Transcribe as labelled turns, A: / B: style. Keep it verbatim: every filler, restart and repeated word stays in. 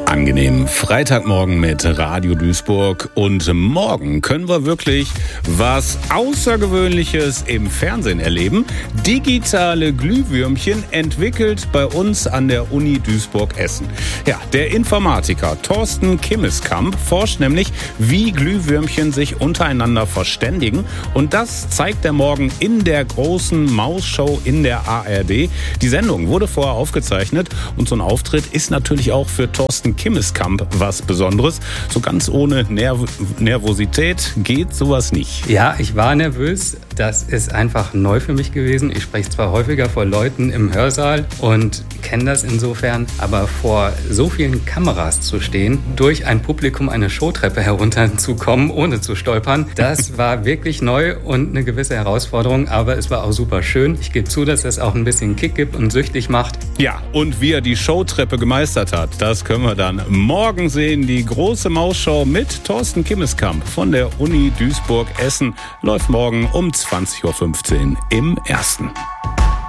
A: Angenehmen Freitagmorgen mit Radio Duisburg und morgen können wir wirklich was Außergewöhnliches im Fernsehen erleben. Digitale Glühwürmchen entwickelt bei uns an der Uni Duisburg-Essen. Ja, der Informatiker Thorsten Kimmeskamp forscht nämlich, wie Glühwürmchen sich untereinander verständigen, und das zeigt er morgen in der großen Mausshow in der A R D. Die Sendung wurde vorher aufgezeichnet und so ein Auftritt ist natürlich auch für Thorsten Kimmeskamp was Besonderes. So ganz ohne Nerv- Nervosität geht sowas nicht.
B: Ja, ich war nervös. Das ist einfach neu für mich gewesen. Ich spreche zwar häufiger vor Leuten im Hörsaal und kenne das insofern, aber vor so vielen Kameras zu stehen, durch ein Publikum eine Showtreppe herunterzukommen, ohne zu stolpern, das war wirklich neu und eine gewisse Herausforderung, aber es war auch super schön. Ich gebe zu, dass das auch ein bisschen Kick gibt und süchtig macht.
A: Ja, und wie er die Showtreppe gemeistert hat, das können wir dann morgen sehen. Die große Mausshow mit Thorsten Kimmeskamp von der Uni Duisburg-Essen läuft morgen um zwanzig Uhr fünfzehn im Ersten.